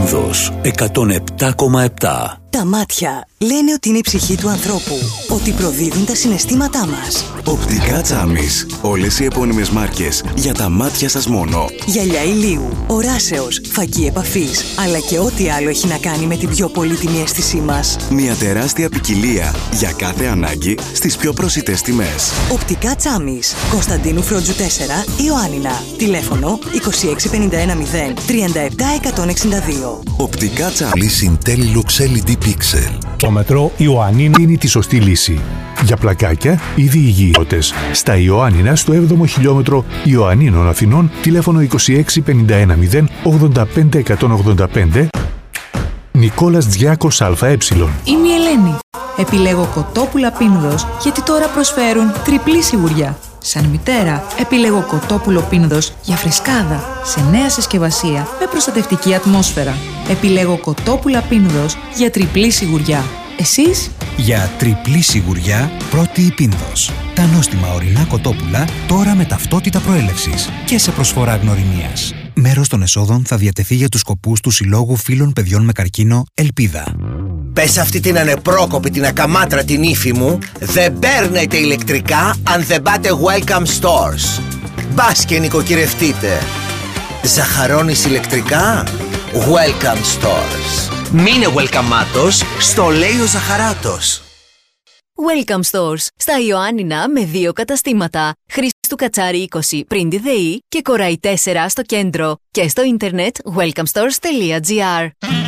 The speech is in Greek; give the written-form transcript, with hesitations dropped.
Πίνδος 107,7. Τα μάτια λένε ότι είναι η ψυχή του ανθρώπου, ότι προδίδουν τα συναισθήματά μας. Οπτικά Τσάμις. Όλες οι επώνυμες μάρκες για τα μάτια σας μόνο. Γυαλιά ηλίου, οράσεως, φακή επαφής, αλλά και ό,τι άλλο έχει να κάνει με την πιο πολύτιμη αίσθησή μας. Μια τεράστια ποικιλία για κάθε ανάγκη στις πιο προσιτές τιμές. Οπτικά Τσάμις. Κωνσταντίνου Φρόντζου 4, Ιωάννινα. Τηλέφωνο 26510 37162. Οπτικά Τσάμις. Intellilux LED Pixel. Το μετρό Ιωαννίνα είναι τη σωστή λύση. Για πλακάκια, ήδη υγιείτες. Στα Ιωάννινα, στο 7ο χιλιόμετρο Ιωαννίνων Αθηνών, τηλέφωνο 26510 85185. Νικόλας Τζιάκος ΑΕ. Είμαι η Ελένη. Επιλέγω κοτόπουλα Πίνδος γιατί τώρα προσφέρουν τριπλή σιγουριά. Σαν μητέρα, επιλέγω κοτόπουλο Πίνδος για φρεσκάδα, σε νέα συσκευασία με προστατευτική ατμόσφαιρα. Επιλέγω κοτόπουλα Πίνδος για τριπλή σιγουριά. Εσείς? Για τριπλή σιγουριά, πρώτη η Πίνδος. Τα νόστιμα ορεινά κοτόπουλα τώρα με ταυτότητα προέλευσης και σε προσφορά γνωριμίας. Μέρος των εσόδων θα διατεθεί για τους σκοπούς του Συλλόγου Φίλων Παιδιών με Καρκίνο Ελπίδα. Πες αυτή την ανεπρόκοπη, την ακαμάτρα την ύφη μου, δεν παίρνετε ηλεκτρικά αν δεν πάτε Welcome Stores. Μπας και νοικοκυρευτείτε. Ζαχαρώνεις ηλεκτρικά? Welcome Stores. Μείνε welcome-άτος, στο λέει ο Ζαχαράτος. Welcome Stores. Στα Ιωάννινα με 2 καταστήματα. Χρήστου Κατσάρη 20 πριν τη ΔΕΗ και Κοραϊ 4 στο κέντρο. Και στο ίντερνετ welcomestores.gr.